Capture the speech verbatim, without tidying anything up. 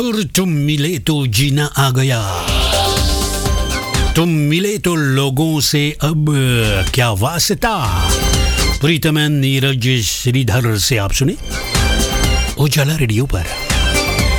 और तुम मिले तो जीना आ गया, तुम मिले तो लोगों से अब क्या वास्ता। प्रीतम नीरज श्रीधर से आप सुने उजाला रेडियो पर।